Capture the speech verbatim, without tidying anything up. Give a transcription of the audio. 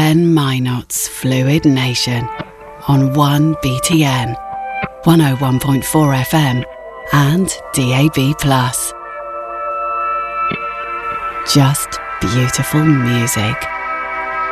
Ben Minot's Fluid Nation on one B T N, one oh one point four F M and D A B plus. Just beautiful music.